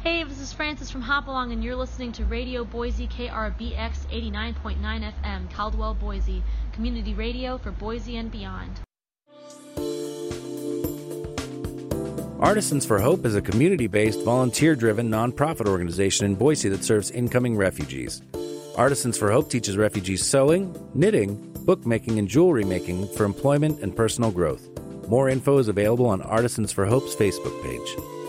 Hey, this is Francis from Hopalong, and you're listening to Radio Boise KRBX 89.9 FM, Caldwell, Boise, community radio for Boise and beyond. Artisans for Hope is a community-based, volunteer-driven, nonprofit organization in Boise that serves incoming refugees. Artisans for Hope teaches refugees sewing, knitting, bookmaking, and jewelry making for employment and personal growth. More info is available on Artisans for Hope's Facebook page.